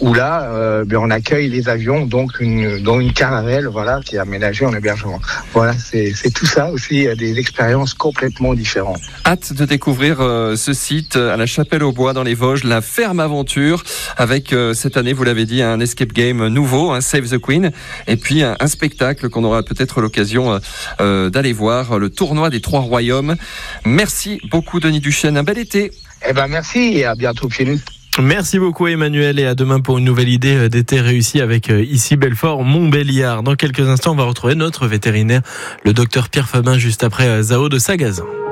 où là, on accueille les avions, dont une caravelle, voilà, qui est aménagée en hébergement. Voilà, c'est tout ça aussi, des expériences complètement différentes. Hâte de découvrir ce site à la Chapelle-aux-Bois dans les Vosges, la Ferme Aventure, avec cette année, vous l'avez dit, un escape game nouveau, un Save the Queen, et puis un spectacle qu'on aura peut-être l'occasion d'aller voir, le tournoi des 3 royaumes. Merci beaucoup Denis Duchesne, un bel été. Merci et à bientôt pieds nus. Merci beaucoup Emmanuel et à demain pour une nouvelle idée d'été réussie avec ici Belfort Montbéliard. Dans quelques instants, on va retrouver notre vétérinaire, le docteur Pierre Fabin, juste après Zao de Sagazan.